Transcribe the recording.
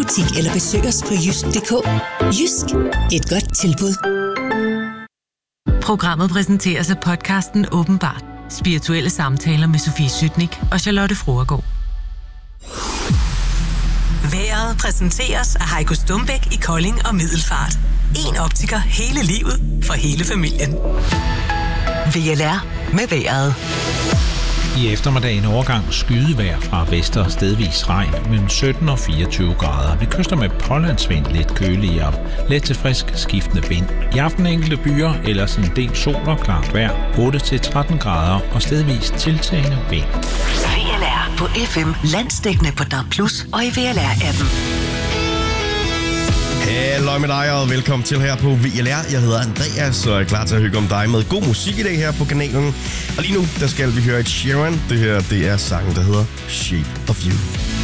butik eller besøg os på jysk.dk. Jysk, et godt tilbud. Programmet præsenteres af podcasten Åbenbart. Spirituelle samtaler med Sofie Sytnik og Charlotte Fruergaard. Vejret præsenteres af Heiko Stumbæk i Kolding og Middelfart. En optiker hele livet for hele familien. VLR med vejret. I eftermiddagen overgang skydevejr fra vest og stedvis regn mellem 17 og 24 grader. Vi kyster med pålandsvind lidt køligere, let til frisk skiftende vind. I aften enkelte byer, ellers en del sol og klart vejr, 8-13 grader og stedvis tiltagende vind. VLR på FM, landsdækkende på DAB+ og i VLR-appen. Hallo med dig og velkommen til her på VLR. Jeg hedder Andreas og er klar til at hygge om dig med god musik i dag her på kanalen. Og lige nu, der skal vi høre et Sheeran. Det her, det er sangen, der hedder Shape of You.